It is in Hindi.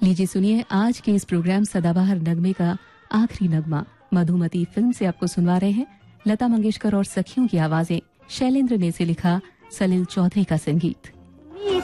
लीजिए सुनिए आज के इस प्रोग्राम सदाबहार नगमे का आखिरी नगमा। मधुमती फिल्म से आपको सुनवा रहे हैं लता मंगेशकर और सखियों की आवाजें। शैलेंद्र ने इसे लिखा, सलील चौधरी का संगीत।